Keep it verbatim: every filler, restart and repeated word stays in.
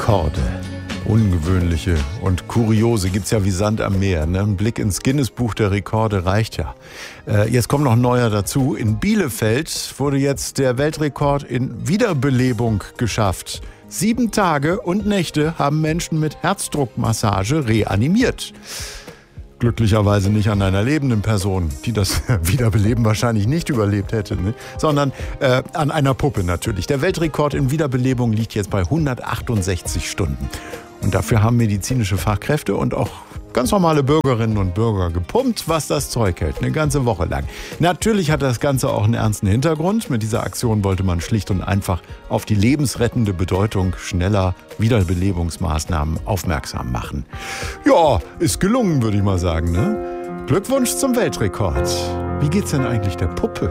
Rekorde. Ungewöhnliche und kuriose gibt's ja wie Sand am Meer. Ne? Ein Blick ins Guinness-Buch der Rekorde reicht ja. Äh, jetzt kommt noch ein neuer dazu. In Bielefeld wurde jetzt der Weltrekord in Wiederbelebung geschafft. Sieben Tage und Nächte haben Menschen mit Herzdruckmassage reanimiert. Glücklicherweise nicht an einer lebenden Person, die das Wiederbeleben wahrscheinlich nicht überlebt hätte, ne? sondern äh, an einer Puppe natürlich. Der Weltrekord in Wiederbelebung liegt jetzt bei hundertachtundsechzig Stunden. Und dafür haben medizinische Fachkräfte und auch ganz normale Bürgerinnen und Bürger gepumpt, was das Zeug hält, eine ganze Woche lang. Natürlich hat das Ganze auch einen ernsten Hintergrund. Mit dieser Aktion wollte man schlicht und einfach auf die lebensrettende Bedeutung schneller Wiederbelebungsmaßnahmen aufmerksam machen. Ja, ist gelungen, würde ich mal sagen, ne? Glückwunsch zum Weltrekord. Wie geht's denn eigentlich der Puppe?